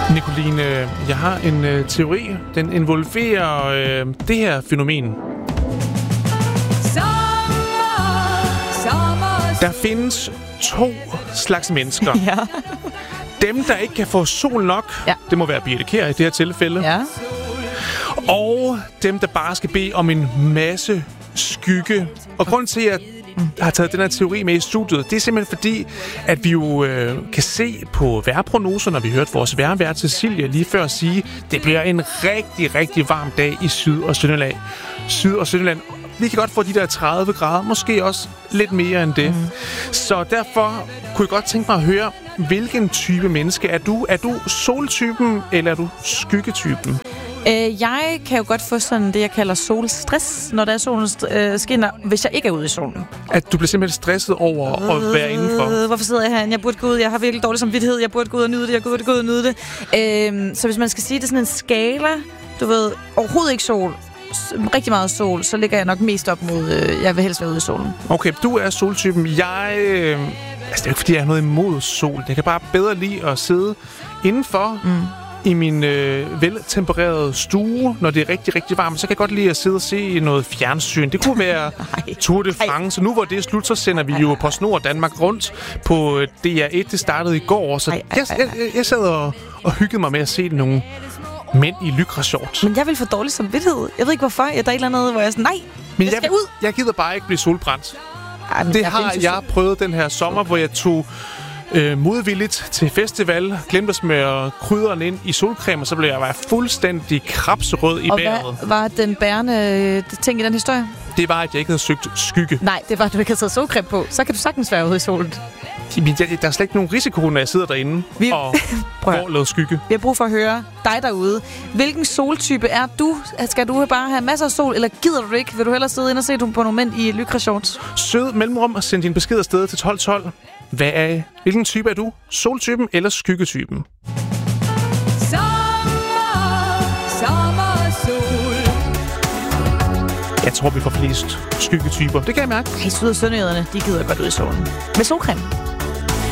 Nicoline, jeg har en teori. Den involverer det her fænomen. Der findes 2 slags mennesker. Ja. Dem, der ikke kan få sol nok, det må være Birthe Kjær i det her tilfælde. Ja. Og dem, der bare skal bede om en masse skygge. Og grunden til, at jeg har taget den her teori med i studiet, det er simpelthen fordi, at vi jo kan se på vejrprognoser, når vi hørte vores vejrvært Cecilie lige før sige, det bliver en rigtig, rigtig varm dag i Syd- og Sønderjylland. Syd- og Sønderjylland. Vi kan godt få de der 30 grader, måske også lidt mere end det. Så derfor kunne jeg godt tænke mig at høre, hvilken type menneske er du? Er du soltypen, eller er du skyggetypen? Jeg kan jo godt få sådan det, jeg kalder solstress, når der er solen skinner, hvis jeg ikke er ude i solen. At du bliver simpelthen stresset over at være indenfor? Hvorfor sidder jeg herinde? Jeg burde gå ud. Jeg har virkelig dårlig samvittighed. Jeg burde gå ud og nyde det. Jeg burde gå ud og nyde det. Så hvis man skal sige, det er sådan en skala, du ved, overhovedet ikke sol, rigtig meget sol, så ligger jeg nok mest op mod, jeg vil helst være ude i solen. Okay, du er soltypen. Det er jo ikke, fordi jeg har noget imod sol. Jeg kan bare bedre lide at sidde indenfor i min veltempererede stue, når det er rigtig, rigtig varmt. Så kan jeg godt lide at sidde og se noget fjernsyn. Det kunne være Tour de France. Nu hvor det er slut, så sender vi jo PostNord Danmark rundt på DR1. Det startede i går, så jeg sad og hyggede mig med at se nogle mænd i lycra-shorts. Men jeg vil få dårlig samvittighed. Jeg ved ikke hvorfor. Der er et eller andet, hvor jeg er sådan, nej, jeg skal ud. Jeg gider bare ikke blive solbrændt. Det har jeg prøvet den her sommer, hvor jeg tog modvilligt til festival, glemte at smøre krydderen ind i solcreme, og så blev jeg fuldstændig krabserød i bæret. Og hvad var den bærende ting i den historie? Det var, at jeg ikke havde søgt skygge. Nej, det var, at du ikke havde taget solcreme på. Så kan du sagtens være ude i solen. Der er slet ikke nogen risiko, når jeg sidder derinde og får lavet skygge. Vi har brug for at høre dig derude. Hvilken soltype er du? Skal du bare have masser af sol, eller gider du ikke? Vil du hellere sidde ind og se på nogle mænd i lycra-shorts? Sød mellemrum og send din besked afsted til 1212. Hvilken type er du? Soltypen eller skyggetypen? Jeg tror, vi får flest skyggetyper. Det kan jeg mærke. Syd- og sønderjyderne, de gider godt ud i solen. Med solcreme.